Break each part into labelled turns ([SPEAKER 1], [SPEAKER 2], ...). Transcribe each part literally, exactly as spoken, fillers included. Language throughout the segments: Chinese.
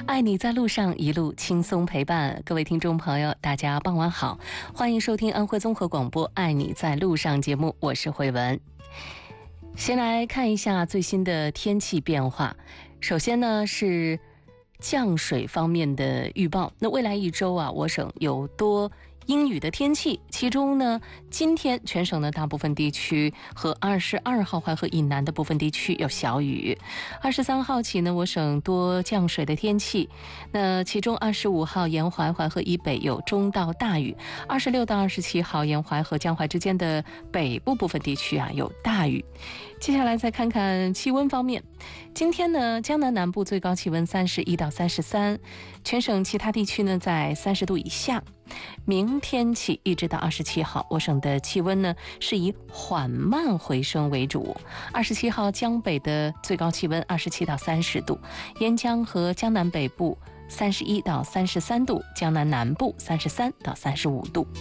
[SPEAKER 1] 爱你在路上，一路轻松陪伴。各位听众朋友，大家傍晚好，欢迎收听安徽综合广播《爱你在路上》节目，我是慧文。先来看一下最新的天气变化。首先呢是降水方面的预报。那未来一周啊，我省有多阴雨的天气，其中呢，今天全省的大部分地区和二十二号淮河以南的部分地区有小雨。二十三号起呢，我省多降水的天气。那其中二十五号沿淮淮河以北有中到大雨，二十六到二十七号沿淮河江淮之间的北部部分地区啊有大雨。接下来再看看气温方面，今天呢，江南南部最高气温三十一到三十三，全省其他地区呢在三十度以下。明天起一直到二十七号，我省的气温呢是以缓慢回升为主。二十七号江北的最高气温二十七到三十度，沿江和江南北部三十一到三十三度，江南南部三十三到三十五度。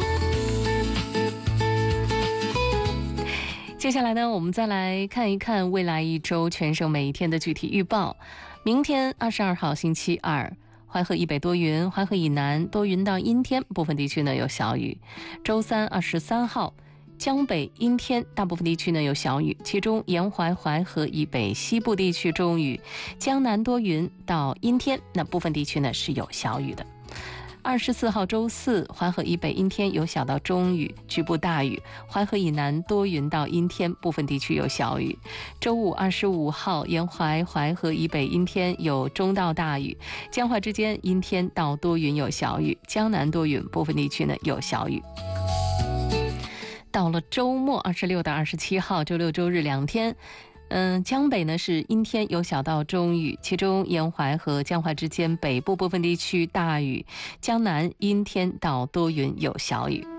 [SPEAKER 1] 接下来呢，我们再来看一看未来一周全省每一天的具体预报。明天二十二号星期二，淮河以北多云，淮河以南多云到阴天，部分地区呢有小雨。周三二十三号，江北阴天，大部分地区呢有小雨，其中沿淮淮河以北西部地区中雨，江南多云到阴天，那部分地区呢是有小雨的。二十四号周四，淮河以北阴天，有小到中雨，局部大雨；淮河以南多云到阴天，部分地区有小雨。周五二十五号，沿淮淮河以北阴天，有中到大雨，江淮之间阴天到多云有小雨，江南多云，部分地区呢有小雨。到了周末二十六到二十七号，周六周日两天。嗯，江北呢是阴天，有小到中雨，其中沿淮和江淮之间北部部分地区大雨，江南阴天到多云有小雨。